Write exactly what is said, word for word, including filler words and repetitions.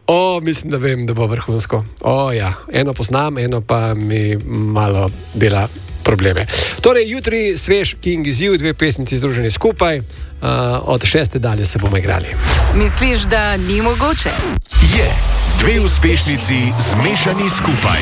O, mislim, da vem, da bo vrhunsko. O, ja. Eno poznam, eno pa mi malo dela probleme. Torej, jutri svež King is You, dve pesnici združeni skupaj, uh, od šeste dalje se bomo igrali. Misliš, da ni mogoče? Je, dve uspešnici zmešani skupaj.